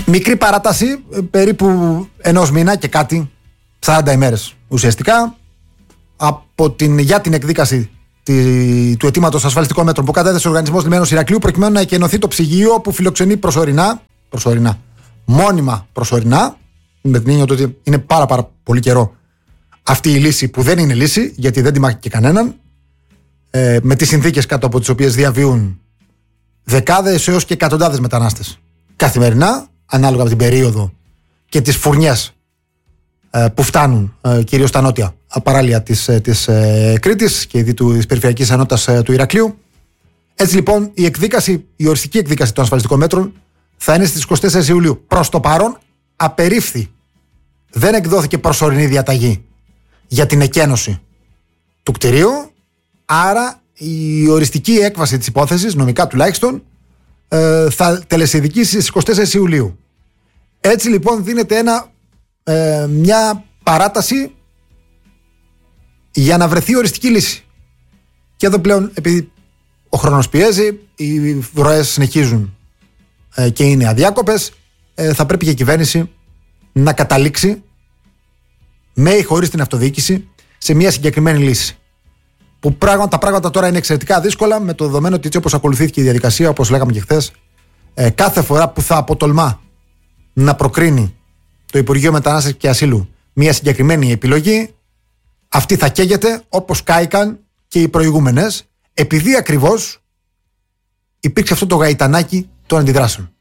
Μικρή παράταση, περίπου ενός μήνα και κάτι, 40 ημέρες ουσιαστικά, για την εκδίκαση του αιτήματος ασφαλιστικών μέτρων που κατέθεσε ο Οργανισμός Λιμένος Ηρακλείου, προκειμένου να εκενωθεί το ψυγείο που φιλοξενεί μόνιμα προσωρινά, με την έννοια ότι είναι πάρα πολύ καιρό αυτή η λύση που δεν είναι λύση, γιατί δεν τιμά και κανέναν, με τις συνθήκες κάτω από τις οποίες διαβίουν δεκάδες έως και εκατοντάδες μετανάστες καθημερινά, ανάλογα με την περίοδο και τις φουρνιές που φτάνουν κυρίως στα νότια παράλια της Κρήτης και ήδη της περιφερειακής ενότητας του Ηρακλείου. Έτσι λοιπόν η οριστική εκδίκαση των ασφαλιστικών μέτρων θα είναι στις 24 Ιουλίου. Προς το παρόν απερίφθη. Δεν εκδόθηκε προσωρινή διαταγή για την εκένωση του κτηρίου, άρα η οριστική έκβαση της υπόθεσης, νομικά τουλάχιστον, θα τελεσιδικήσει στις 24 Ιουλίου. Έτσι λοιπόν δίνεται μια παράταση για να βρεθεί οριστική λύση. Και εδώ πλέον, επειδή ο χρόνος πιέζει, οι ροές συνεχίζουν και είναι αδιάκοπες, θα πρέπει και η κυβέρνηση να καταλήξει με ή χωρίς την αυτοδιοίκηση σε μια συγκεκριμένη λύση. Που τα πράγματα τώρα είναι εξαιρετικά δύσκολα, με το δεδομένο ότι έτσι όπως ακολουθήθηκε η διαδικασία, όπως λέγαμε και χθες, κάθε φορά που θα αποτολμά να προκρίνει το Υπουργείο Μετανάστευσης και Ασύλου μια συγκεκριμένη επιλογή, αυτή θα καίγεται όπως κάηκαν και οι προηγούμενες, επειδή ακριβώς υπήρξε αυτό το γαϊτανάκι των αντιδράσεων.